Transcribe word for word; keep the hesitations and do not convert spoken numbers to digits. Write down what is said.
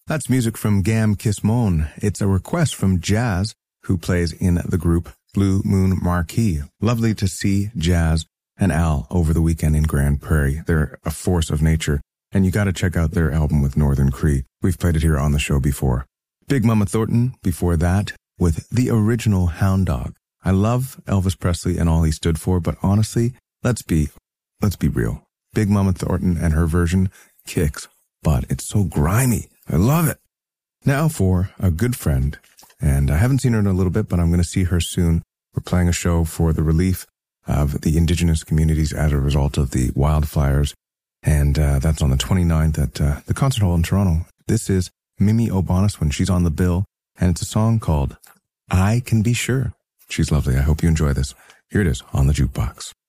That's music from Gam Kismon. It's a request from Jazz, who plays in the group Blue Moon Marquee. Lovely to see Jazz and Al over the weekend in Grand Prairie. They're a force of nature, and you got to check out their album with Northern Cree. We've played it here on the show before. Big Mama Thornton before that with the original Hound Dog. I love Elvis Presley and all he stood for, but honestly, let's be, let's be real. Big Mama Thornton and her version kicks butt. It's so grimy. I love it. Now for a good friend, and I haven't seen her in a little bit, but I'm going to see her soon. We're playing a show for the relief of the indigenous communities as a result of the wildfires, and uh, that's on the twenty-ninth at uh, the Concert Hall in Toronto. This is Mimi O'Bonis when she's on the bill, and it's a song called I Can Be Sure. She's lovely. I hope you enjoy this. Here it is on the Jukebox.